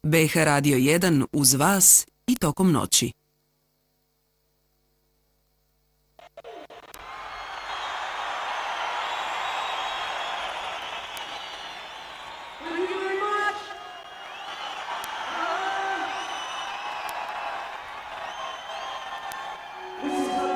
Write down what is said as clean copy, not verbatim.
BH Radio 1 uz vas i tokom noći.